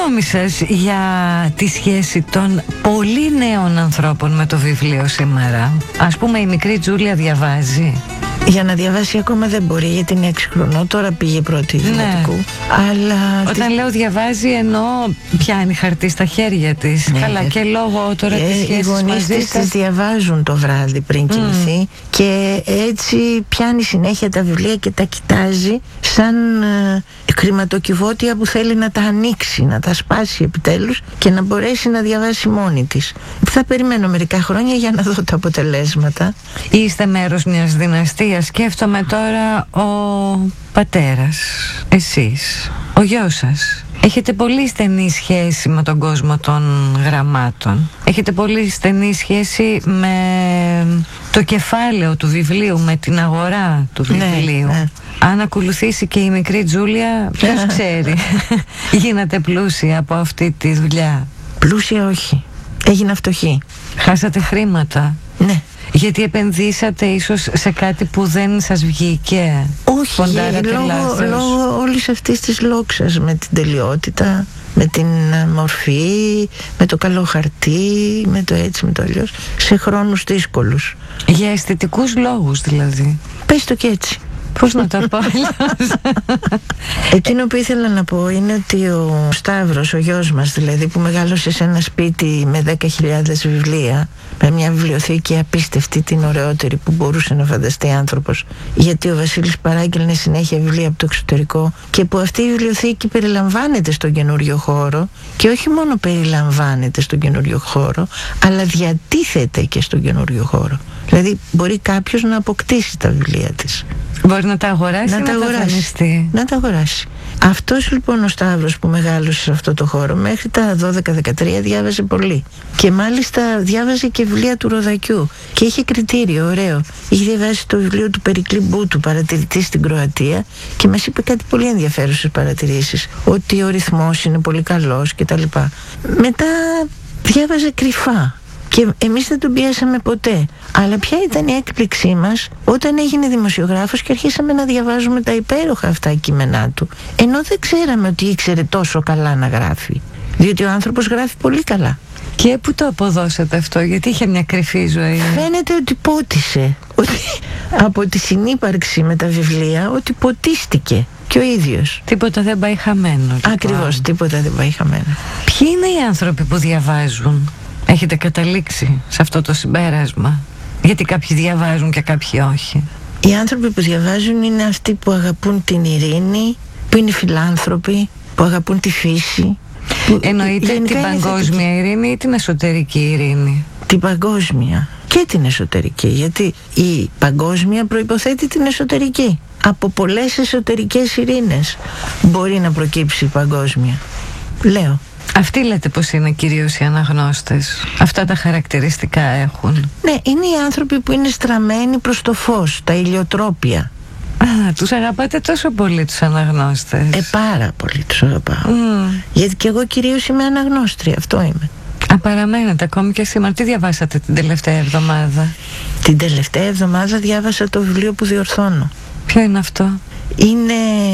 γνώμη σας για τη σχέση των πολύ νέων ανθρώπων με το βιβλίο σήμερα? Ας πούμε η μικρή Τζούλια διαβάζει. Για να διαβάσει ακόμα δεν μπορεί, γιατί είναι 6 χρονών. Τώρα πήγε πρώτη δημοτικού. Αλλά όταν λέω διαβάζει, εννοώ πιάνει χαρτί στα χέρια της. Καλά, και λόγω τώρα της σχέσης οι γονείς της διαβάζουν το βράδυ πριν κοιμηθεί, και έτσι πιάνει συνέχεια τα βιβλία και τα κοιτάζει σαν χρηματοκιβώτια που θέλει να τα ανοίξει, να τα σπάσει επιτέλους και να μπορέσει να διαβάσει μόνη της. Θα περιμένω μερικά χρόνια για να δω τα αποτελέσματα. Είστε μέρος μιας δυναστείας. Σκέφτομαι τώρα ο πατέρας, εσείς, ο γιος σας. Έχετε πολύ στενή σχέση με τον κόσμο των γραμμάτων. Έχετε πολύ στενή σχέση με το κεφάλαιο του βιβλίου, με την αγορά του βιβλίου. Ναι. Αν ακολουθήσει και η μικρή Τζούλια, ποιος ξέρει, γίνατε πλούσια από αυτή τη δουλειά? Πλούσια όχι, έγινα φτωχή. Χάσατε χρήματα? Ναι. Γιατί επενδύσατε ίσως σε κάτι που δεν σας βγήκε? Όχι, λόγω όλης αυτής της λόξας, με την τελειότητα, με την μορφή, με το καλό χαρτί, με το έτσι, με το αλλιώς, σε χρόνους δύσκολους. Για αισθητικούς λόγους δηλαδή? Πες το και έτσι. Πώς να το πω? Εκείνο που ήθελα να πω είναι ότι ο Σταύρος, ο γιος μας δηλαδή, που μεγάλωσε σε ένα σπίτι με 10.000 βιβλία, με μια βιβλιοθήκη απίστευτη, την ωραιότερη που μπορούσε να φανταστεί άνθρωπος, γιατί ο Βασίλης παράγγελνε συνέχεια βιβλία από το εξωτερικό, και που αυτή η βιβλιοθήκη περιλαμβάνεται στον καινούριο χώρο, και όχι μόνο περιλαμβάνεται στον καινούριο χώρο, αλλά διατίθεται και στον καινούριο χώρο. Δηλαδή μπορεί κάποιος να αποκτήσει τα βιβλία της. Μπορεί να τα αγοράσει, να τα αγοράσει. Αυτός λοιπόν ο Σταύρος που μεγάλωσε σε αυτό το χώρο, μέχρι τα 12-13 διάβαζε πολύ. Και μάλιστα διάβαζε και βιβλία του Ροδακιού. Και είχε κριτήριο, ωραίο. Είχε διαβάσει το βιβλίο του Περικλή Μπούτου, παρατηρητή στην Κροατία, και μας είπε κάτι πολύ ενδιαφέρουσες παρατηρήσεις. Ότι ο ρυθμός είναι πολύ καλός κτλ. Μετά διάβαζε κρυφά. Και εμείς δεν τον πιάσαμε ποτέ. Αλλά ποια ήταν η έκπληξή μας όταν έγινε δημοσιογράφος και αρχίσαμε να διαβάζουμε τα υπέροχα αυτά κείμενά του, ενώ δεν ξέραμε ότι ήξερε τόσο καλά να γράφει. Διότι ο άνθρωπος γράφει πολύ καλά. Και πού το αποδώσατε αυτό? Γιατί είχε μια κρυφή ζωή? Φαίνεται ότι πότισε. Ότι από τη συνύπαρξη με τα βιβλία, ότι ποτίστηκε και ο ίδιος. Τίποτα δεν πάει χαμένο. Ακριβώς, τίποτα δεν πάει χαμένο. Ποιοι είναι οι άνθρωποι που διαβάζουν? Έχετε καταλήξει σε αυτό το συμπέρασμα? Γιατί κάποιοι διαβάζουν και κάποιοι όχι. Οι άνθρωποι που διαβάζουν είναι αυτοί που αγαπούν την ειρήνη, που είναι φιλάνθρωποι, που αγαπούν τη φύση. Εννοείται την παγκόσμια ειρήνη ή την εσωτερική ειρήνη? Την παγκόσμια και την εσωτερική, γιατί η παγκόσμια προϋποθέτει την εσωτερική. Από πολλές εσωτερικές ειρήνες μπορεί να προκύψει η παγκόσμια, λέω. Αυτοί λέτε πως είναι κυρίως οι αναγνώστες? Αυτά τα χαρακτηριστικά έχουν? Ναι, είναι οι άνθρωποι που είναι στραμμένοι προς το φως, τα ηλιοτρόπια. Τους αγαπάτε τόσο πολύ τους αναγνώστες? Πάρα πολύ τους αγαπάω. Γιατί και εγώ κυρίως είμαι αναγνώστρια, αυτό είμαι. Παραμένετε ακόμη και σήμερα? Τι διαβάσατε την τελευταία εβδομάδα? Την τελευταία εβδομάδα διάβασα το βιβλίο που διορθώνω. Ποιο είναι αυτό? Είναι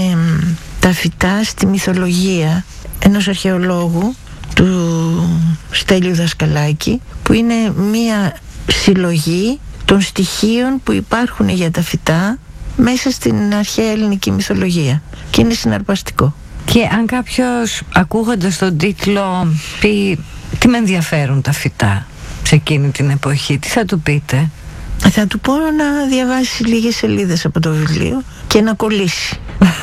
τα φυτά στη μυθολογία ενός αρχαιολόγου, του Στέλιου Δασκαλάκη, που είναι μία συλλογή των στοιχείων που υπάρχουν για τα φυτά μέσα στην αρχαία ελληνική μυθολογία, και είναι συναρπαστικό. Και αν κάποιος ακούγοντας τον τίτλο πει τι με ενδιαφέρουν τα φυτά σε εκείνη την εποχή, τι θα του πείτε? Θα του πω να διαβάσει λίγες σελίδες από το βιβλίο και να κολλήσει.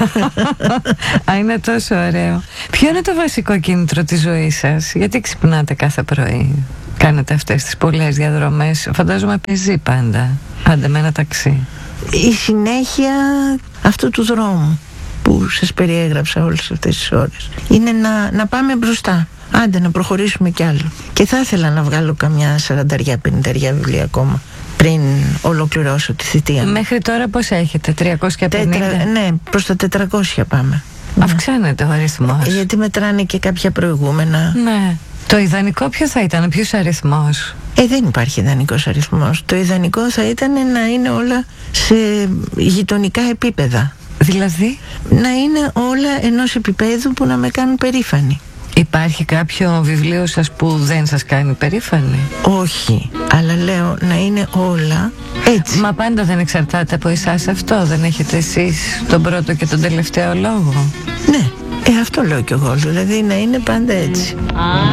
Είναι τόσο ωραίο. Ποιο είναι το βασικό κίνητρο της ζωής σας? Γιατί ξυπνάτε κάθε πρωί, κάνετε αυτές τις πολλές διαδρομές? Φαντάζομαι πεζή πάντα με ένα ταξί. Η συνέχεια αυτού του δρόμου που σας περιέγραψα όλες αυτές τις ώρες είναι να πάμε μπροστά. Άντε να προχωρήσουμε κι άλλο. Και θα ήθελα να βγάλω καμιά 40-50 βιβλία ακόμα πριν ολοκληρώσω τη θητεία. Μέχρι τώρα πώς έχετε? 350? Ναι, προς τα 400 πάμε. Αυξάνεται ο αριθμός. Γιατί μετράνε και κάποια προηγούμενα. Ναι. Το ιδανικό ποιο θα ήταν, ποιος αριθμός? Δεν υπάρχει ιδανικός αριθμός. Το ιδανικό θα ήταν να είναι όλα σε γειτονικά επίπεδα. Δηλαδή? Να είναι όλα ενός επίπεδου που να με κάνουν περήφανη. Υπάρχει κάποιο βιβλίο σας που δεν σας κάνει περήφανη? Όχι, αλλά λέω να είναι όλα έτσι. Μα πάντα δεν εξαρτάται από εσάς αυτό? Δεν έχετε εσείς τον πρώτο και τον τελευταίο λόγο? Ναι, αυτό λέω κι εγώ, δηλαδή να είναι πάντα έτσι.